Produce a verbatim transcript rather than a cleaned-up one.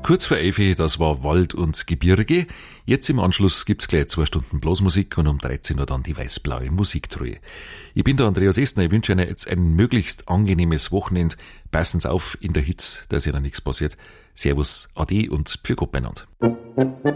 Kurz vor elf, das war Wald und Gebirge. Jetzt im Anschluss gibt's gleich zwei Stunden Blasmusik und um dreizehn Uhr dann die weiß-blaue Musiktruhe. Ich bin der Andreas Estner, ich wünsche Ihnen jetzt ein möglichst angenehmes Wochenende. Passen Sie auf in der Hitze, dass Ihnen nichts passiert. Servus, Ade und Pfür Gott beieinander.